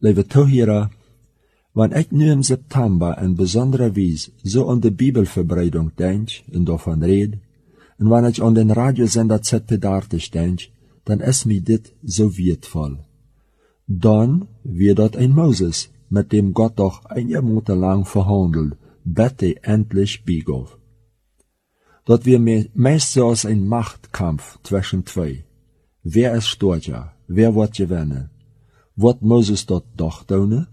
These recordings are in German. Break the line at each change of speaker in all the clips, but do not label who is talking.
Lieve toeheren, wanneer ik nu in september in bijzondere wijze zo aan de Bibelverbreidung denk en daarvan red, en wanneer ik aan den radiozender ZP30 denk, dan is mij dit zo wertvoll. Dan wird dat ein Moses, mit dem Gott doch einige Monate lang verhandelt, bis er endlich beigaf. Dat wir meist so als ein Machtkampf zwischen zwei. Wer ist stärker? Wer wird gewinnen? Wird Moses dort doch tun?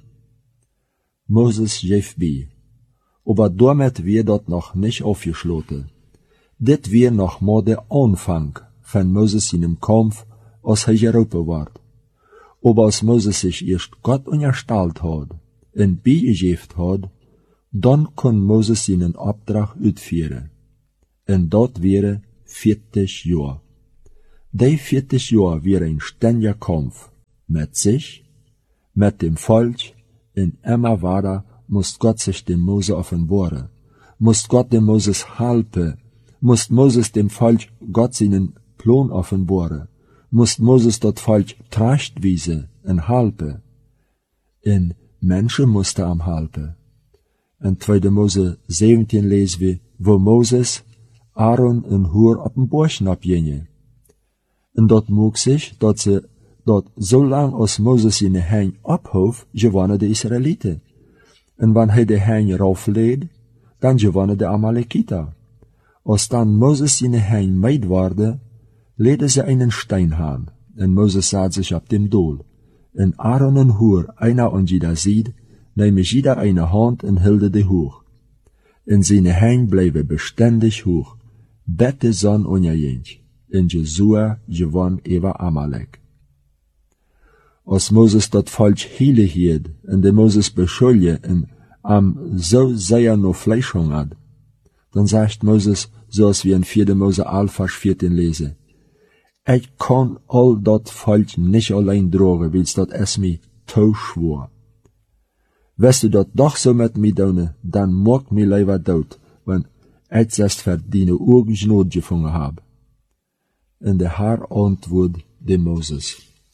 Moses geeft bei. Aber damit wird dort noch nicht aufgeschlossen. Dit wird noch mal der Anfang von Moses in dem Kampf, als er geroepen wird. Aber als Moses sich erst Gott unterstellt hat und beigegeben hat, dann kann Moses seinen Auftrag ausführen. Und dort wäre 40 Jahre. Die 40 Jahre wäre ein ständiger Kampf mit sich, mit dem Volk, und immer weiter muss Gott sich dem Mose offenbaren, muss Gott dem Moses helfen, muss Moses dem Volk Gott seinen Plan offenbaren, muss Moses dort Volk zurechtweisen und helfen. Und Menschen mussten am helfen. In 2. Mose 17 lesen wir, wo Moses Aaron en Hur op een borst napjenje. En dat moog zich, dat ze dat zolang als Moses in de hein ophoofd, gewonnen de Israëlieten. En wanneer hij de hein raufleed, dan gewonnen de Amalekita. Als dan Moses in de hein meid waarde, leedden ze einen Stein aan, en Moses zat zich op dem doel. En Aaron en Hur, einer und jeder sieht, nehmen jeder eine Hand en hilde de hoog. En seine hein bleven beständig hoog. Bette Sonn unterging, in Jesua gewann über Amalek. Als Moses dat Volk hele hielt, en de Moses beschulje, en am so sehr no Fleisch hungert, dann sagt Moses, so als wir in 4. Mose 11, Vers 14 lesen, ich kann all dat Volk nicht allein drogen, wils dat es mi to schwor. West du dat doch so mit mi doen, dann mag mi lieber dood, want ich selbst verdiene Urgenot gefunden habe. Und der Herr antwortet dem Moses.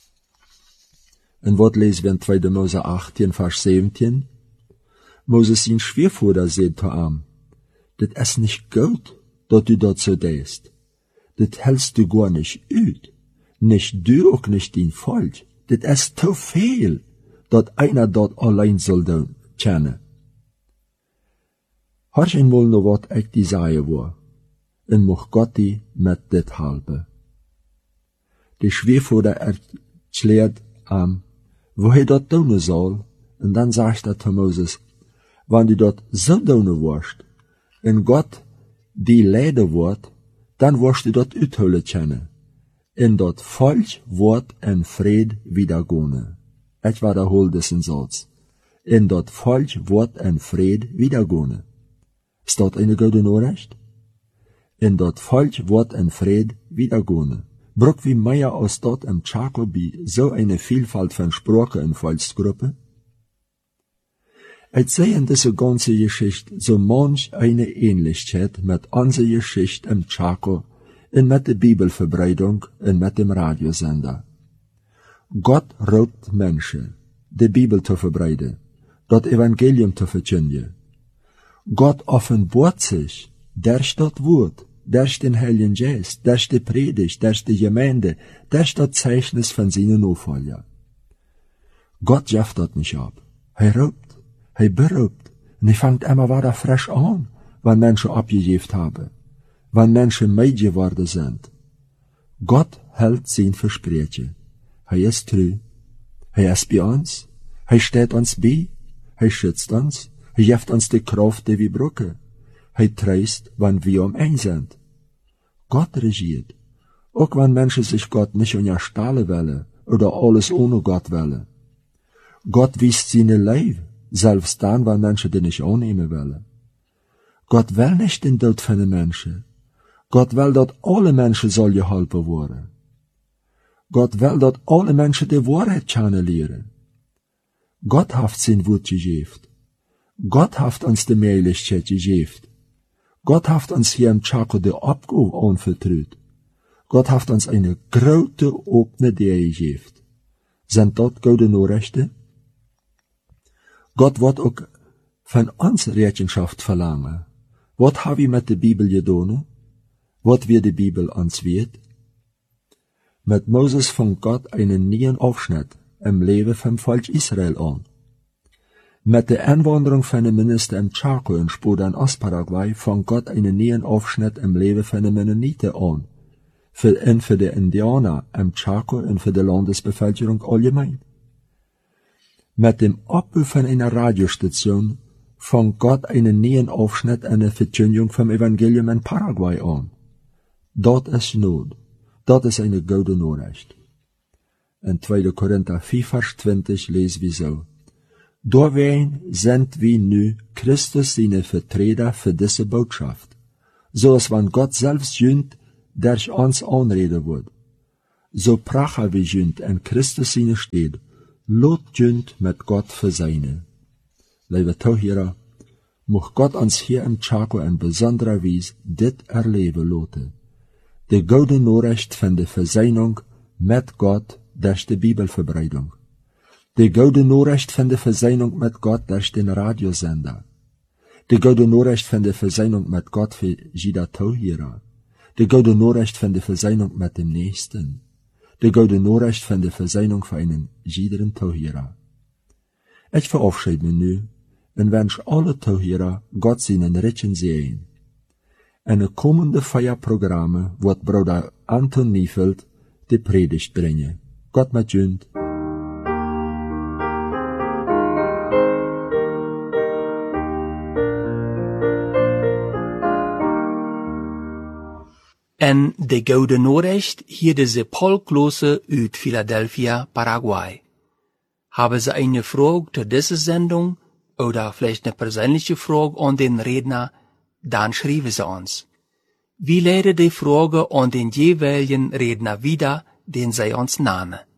Und wat lesen wir in 2. Mose 18, Vers 17? Moses in Schwierfuder seht zu ihm, das ist nicht gut, dass du dort so denkst. Das hältst du gar nicht ut. Nicht du, auch nicht dein Volk. Das ist zu viel, dass einer dort allein soll kennen. Hörst einmal noch wat ich die sagen war, und mocht Gott die mit dit helpen. Die Schwierfuder erklärt wo er dat doen soll, und dann sagt er zu Moses, wenn du dat so doen wirst, und Gott die leiden wird, dann wirst du dat uithullen können, und dat Volk wird in Fried wiedergehen. Ich wiederhole diesen Satz. Und dat Volk wird in Fried wiedergehen. Ist dat eine gute Nachricht? In dat Volk wird in Fried wiedergehen. Bruck wie Meier aus dort im Jacobi so eine Vielfalt von Sprache in Volksgruppe? Ich sehe in dieser ganzen Geschichte so manch eine Ähnlichkeit mit unserer Geschichte im Chaco und mit der Bibelverbreitung und mit dem Radiosender. Gott ruft Menschen, die Bibel zu verbreiten, das Evangelium zu verkündigen. Gott offenbart sich durch das Wort, durch den Heiligen Geist, durch die Predigt, durch die Gemeinde, durch das Zeichnis von seinen Nachfolgern. Gott schafft das nicht ab. Er ruft, er beruft, und er fängt immer wieder frisch an, wenn Menschen abgegeben haben, wenn Menschen Mäd geworden sind. Gott hält sein Versprechen. Er ist treu. Er ist bei uns. Er steht uns bei. Er schützt uns. Er gibt uns die Kraft, die wir brauchen. Er tröst, wenn wir ihn sind. Gott regiert. Auch wenn Menschen sich Gott nicht unterstellen wollen oder alles ohne Gott wollen. Gott weist seine Liebe, selbst dann, wenn Menschen den nicht annehmen wollen. Gott will nicht den Tod von den Menschen. Gott will, dass alle Menschen soll geholfen werden. Gott will, dass alle Menschen die Wahrheit kennenlernen. Gott hat sein Wort gegeben. Gott hat uns die Möglichkeit gegeben. Gott hat uns hier im Chaco die Abgabe anvertraut. Gott hat uns eine große offene Idee gegeben. Sind dort gute Nachrichten? Gott wird auch von uns Rechenschaft verlangen. Was haben wir mit der Bibel getan? Was wir die Bibel uns wird? Mit Moses fängt Gott einen neuen Aufschnitt im Leben vom Volk Israel an. Mit der Einwanderung von dem Minister im Chaco in Spoda in Ostparaguay fängt Gott einen neuen Aufschnitt im Leben von den Mennoniten an. Für die Indianer im Chaco und für die Landesbevölkerung allgemein. Mit dem Abbau von einer Radiostation fängt Gott einen neuen Aufschnitt in der Verkündigung vom Evangelium in Paraguay an. Dort ist Not. Dort ist eine gute Nachricht. In 2. Korinther 4, Vers 20 lesen wir so. Doorween sind wir nu Christus seine Vertreter für diese Botschaft, so als wenn Gott selbst jünd durch uns anreden wird. So prachen wir jünd in Christus seine steht, lot jünd mit Gott für seine. Liebe Zuhörer, mocht Gott uns hier im Chaco in besonderer Weise dit erleben lassen. Die gute Nachricht von der Versöhnung mit Gott durch die Bibelverbreitung. Die gute Nachricht von der Versöhnung mit Gott durch den Radiosender. Die gute Nachricht von der Versöhnung mit Gott für jeder Zuhörer. Die gute Nachricht von der Versöhnung mit dem Nächsten. Die gute Nachricht von der Versöhnung für einen jeden Zuhörer. Ich verabschiede mich nu und wünsche alle Zuhörer Gott seinen Rechten sehen. In de kommende Feierprogramme wird Bruder Anton Niefeld die Predigt bringen. Gott mit jünd.
En de Gouden Nachricht hier deze Paul Klose uit Philadelphia, Paraguay. Haben Sie eine Frage zu dieser Sendung oder vielleicht eine persönliche Frage an den Redner, dann schreiben Sie uns. Wir leiten die Frage an den jeweiligen Redner wieder, den Sie uns nahmen.